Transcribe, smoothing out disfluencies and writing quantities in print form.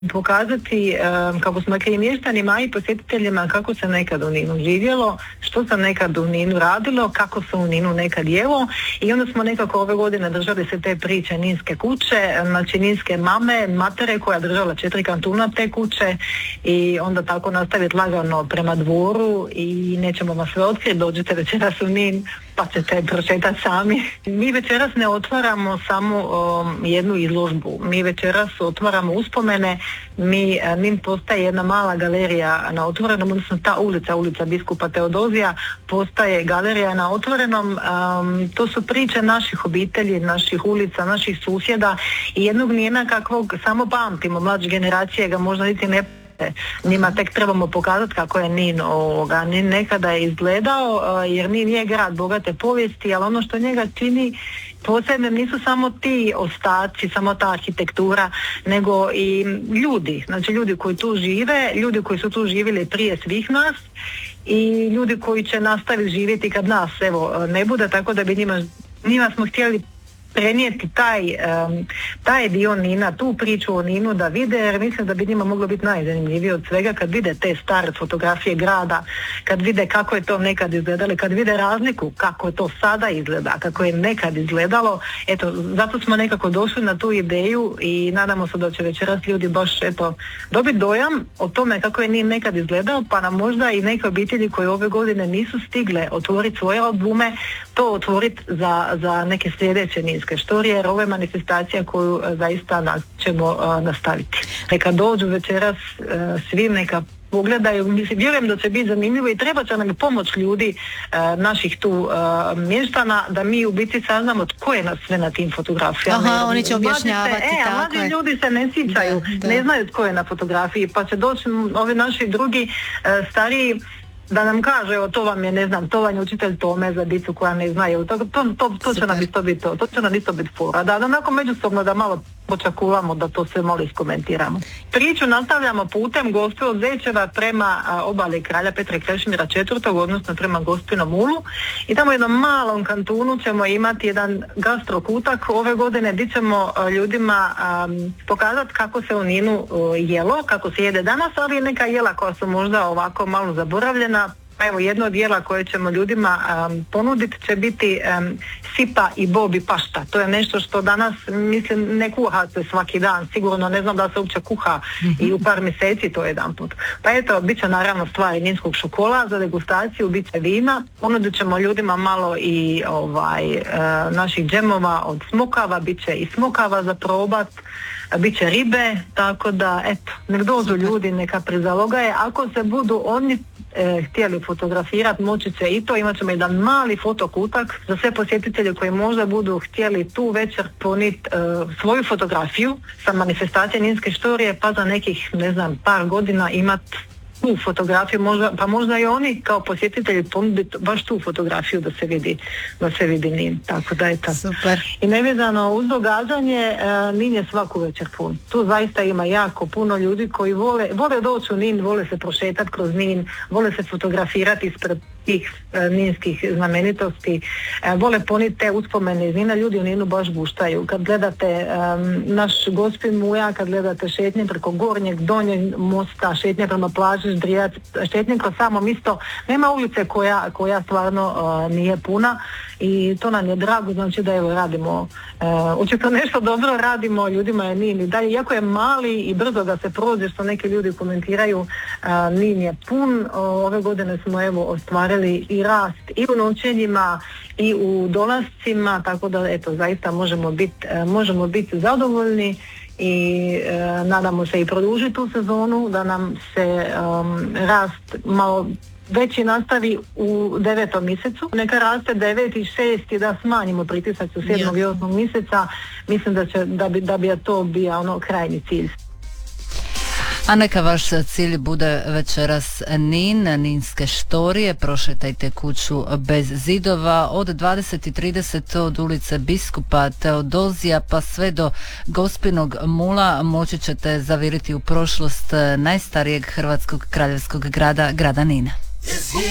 pokazati kako smo rekli mještanima i posjetiteljima kako se nekad u Ninu živjelo, što se nekad u Ninu radilo, kako se u Ninu nekad jelo i onda smo nekako ove godine držali se te priče Ninske kuće, znači Ninske matere koja je držala 4 kantuna te kuće i onda tako nastaviti lagano prema dvoru i nećemo vas sve otkriti, dođite večeras u Nin pa ćete pročitati sami. Mi večeras ne otvaramo samo jednu izložbu, mi večeras otvaramo uspomene. Nin postaje jedna mala galerija na otvorenom, odnosno ta ulica biskupa Teodozija postaje galerija na otvorenom. To su priče naših obitelji, naših ulica, naših susjeda i jednog Nina kakvog samo pamtimo, mlađe generacije ga možda niti ne. Njima tek trebamo pokazati kako je Nin nekada izgledao, jer Nin je grad bogate povijesti, ali ono što njega čini posebno nisu samo ti ostaci, samo ta arhitektura, nego i ljudi, znači ljudi koji tu žive, ljudi koji su tu živjeli prije svih nas i ljudi koji će nastaviti živjeti kad nas ne bude, tako da bi njima smo htjeli prenijeti taj dio Nina, tu priču o Ninu da vide, jer mislim da bi njima moglo biti najzanimljivije od svega kad vide te stare fotografije grada, kad vide kako je to nekad izgledalo, kad vide razliku kako je to sada izgleda, kako je nekad izgledalo. Eto, zato smo nekako došli na tu ideju i nadamo se da će večeras ljudi baš dobiti dojam o tome kako je Nin nekad izgledao, pa nam možda i neke obitelji koje ove godine nisu stigle otvoriti svoje albume, to otvoriti za neke sljedeće Ninske štorije, jer ovo je manifestacija koju zaista ćemo nastaviti. Neka dođu večeras svi, neka pogledaju, mislim, vjerujem da će biti zanimljivo i treba će nam pomoć ljudi, naših tu mještana, da mi u biti saznamo tko je sve na tim fotografijama. Aha, oni će objašnjavati. Mlađi ljudi se ne sjećaju, ne znaju tko je na fotografiji, pa će doći ovi naši drugi stariji da nam kaže, evo to vam je, ne znam, to vam je učitelj Tome za dicu koja ne znaju, to će nam isto biti, to će nam isto biti fora, da onako međusobno da malo počakulamo, da to sve malo iskomentiramo. Priču nastavljamo putem Gospe od Zečeva prema obali kralja Petra Krešimira IV, odnosno prema Gospinom Mulu i tamo u jednom malom kantunu ćemo imati jedan gastrokutak ove godine gdje ćemo ljudima pokazati kako se u Ninu jelo, kako se jede danas, ali i neka jela koja su možda ovako malo zaboravljena. Evo, jedno od jela koje ćemo ljudima ponuditi će biti sipa i bob i pašta. To je nešto što danas, mislim, ne kuha se svaki dan, sigurno ne znam da se uopće kuha i u par mjeseci to jedan put. Pa eto, bit će naravno stvari ninskog šokola za degustaciju, bit će vina, ponudit ćemo ljudima malo i naših džemova od smokava, bit će i smokava za probat, bit će ribe, tako da eto, nek dođu ljudi, neka prizalogaje, ako se budu oni htjeli fotografirati, moći će i to, imat ćemo jedan mali fotokutak za sve posjetitelje koji možda budu htjeli tu večer poniti svoju fotografiju sa manifestacije Ninske štorije, pa za nekih, ne znam, par godina imati tu fotografiju, možda i oni kao posjetitelji ponuditi baš tu fotografiju da se vidi Nin, tako da je to. Super. I nevezano uz događanje, Nin je svaku večer pun. Tu zaista ima jako puno ljudi koji vole doći u Nin, vole se prošetati kroz Nin, vole se fotografirati ispred tih ninskih znamenitosti, vole poniti te uspomene iz Nina, ljudi u Ninu baš guštaju. Kad gledate naš Gospin Muja, kad gledate šetnje preko gornjeg, donjeg mosta, šetnje prema plaži Ždrijac, šetnje kroz samo misto, nema ulice koja stvarno nije puna i to nam je drago, znači da evo radimo, očito nešto dobro radimo, ljudima je Nin i dalje, iako je mali i brzo da se prođe, što neki ljudi komentiraju, Nin je pun. Ove godine smo evo ostvarili i rast i u noćenjima i u dolascima, tako da eto zaista možemo biti zadovoljni i nadamo se i produžiti tu sezonu, da nam se rast malo veći nastavi u 9. mjesecu. Neka raste 9. i 6. da smanjimo pritisak u 7. i 8. mjeseca. Mislim da bi to bio krajnji cilj. A neka vaš cilj bude večeras Nin, Ninske štorije. Prošetajte kuću bez zidova od 20:30 od ulice Biskupa Teodozija pa sve do Gospinog Mula. Moći ćete zaviriti u prošlost najstarijeg hrvatskog kraljevskog grada Nina.